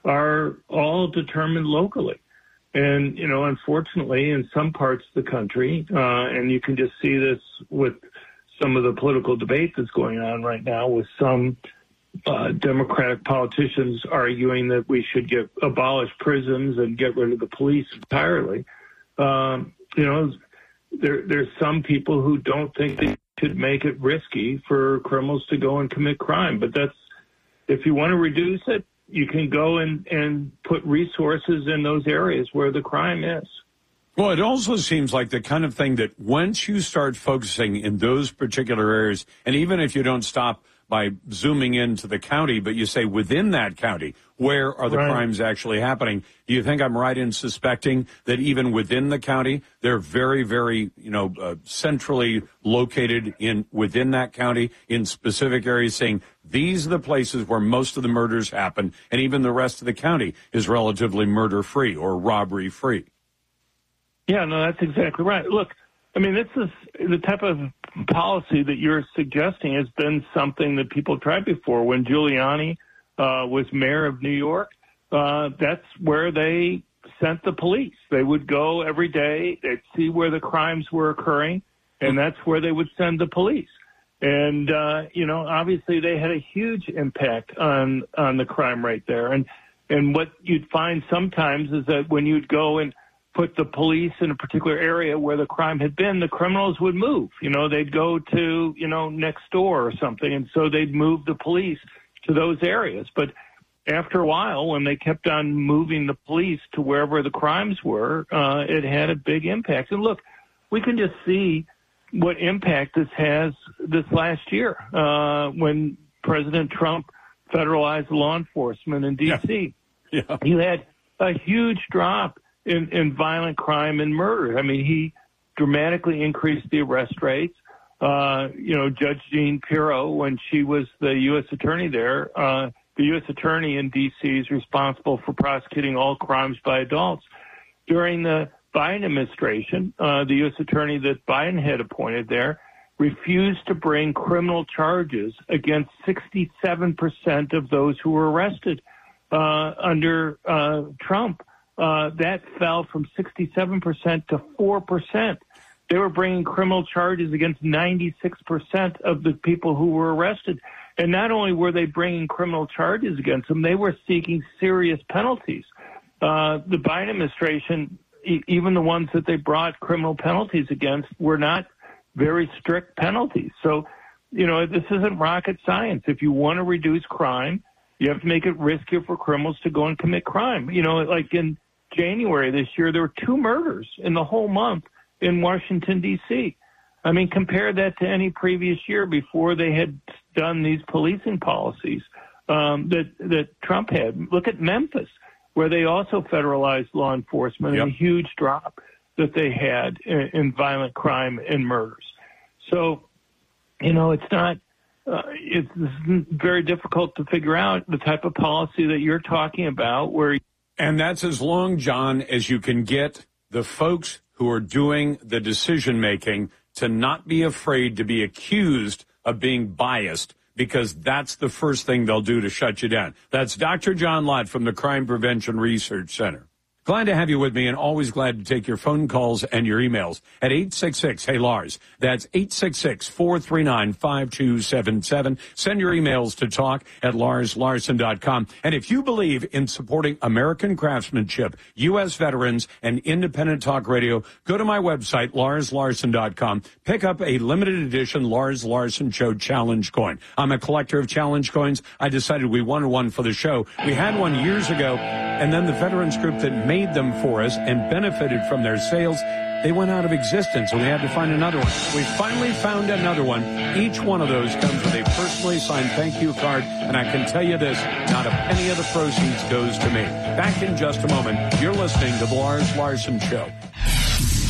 are all determined locally. And, unfortunately, in some parts of the country, and you can just see this with some of the political debate that's going on right now with some Democratic politicians arguing that we should abolish prisons and get rid of the police entirely. There's some people who don't think they should make it risky for criminals to go and commit crime. But if you want to reduce it, you can go and put resources in those areas where the crime is. Well, it also seems like the kind of thing that once you start focusing in those particular areas, and even if you don't stop by zooming into the county, but you say within that county, where are the crimes actually happening? Do you think I'm right in suspecting that even within the county, they're very, very, centrally located within that county in specific areas, saying these are the places where most of the murders happen, and even the rest of the county is relatively murder-free or robbery-free? Yeah, no, that's exactly right. Look, I mean, this is the type of policy that you're suggesting has been something that people tried before. When Giuliani was mayor of New York, that's where they sent the police. They would go every day, they'd see where the crimes were occurring, and that's where they would send the police. And, obviously they had a huge impact on the crime rate there. And what you'd find sometimes is that when you'd go and put the police in a particular area where the crime had been, the criminals would move. They'd go to, next door or something. And so they'd move the police to those areas. But after a while, when they kept on moving the police to wherever the crimes were, it had a big impact. And look, we can just see what impact this has this last year when President Trump federalized law enforcement in D.C. Yeah. You had a huge drop in violent crime and murder. I mean, he dramatically increased the arrest rates. Judge Jean Pirro, when she was the U.S. attorney there, the U.S. attorney in D.C. is responsible for prosecuting all crimes by adults. During the Biden administration, the U.S. attorney that Biden had appointed there refused to bring criminal charges against 67% of those who were arrested under Trump. That fell from 67% to 4%. They were bringing criminal charges against 96% of the people who were arrested. And not only were they bringing criminal charges against them, they were seeking serious penalties. The Biden administration, even the ones that they brought criminal penalties against, were not very strict penalties. So, this isn't rocket science. If you want to reduce crime, you have to make it riskier for criminals to go and commit crime. Like in January this year, there were 2 murders in the whole month in Washington, D.C. I mean, compare that to any previous year before they had done these policing policies that Trump had. Look at Memphis, where they also federalized law enforcement and a huge drop that they had in violent crime and murders. So, it's not it's very difficult to figure out the type of policy that you're talking about where. And that's as long, John, as you can get the folks who are doing the decision-making to not be afraid to be accused of being biased, because that's the first thing they'll do to shut you down. That's Dr. John Lott from the Crime Prevention Research Center. Glad to have you with me, and always glad to take your phone calls and your emails at 866-HEY-LARS. That's 866-439-5277. Send your emails to talk@LarsLarson.com. And if you believe in supporting American craftsmanship, U.S. veterans, and independent talk radio, go to my website, LarsLarson.com. Pick up a limited edition Lars Larson Show Challenge coin. I'm a collector of challenge coins. I decided we wanted one for the show. We had one years ago, and then the veterans group that made them for us and benefited from their sales, they went out of existence, and we had to find another one. We finally found another one. Each one of those comes with a personally signed thank you card, and I can tell you this, not a penny of the proceeds goes to me. Back in just a moment. You're listening to The Lars Larson Show.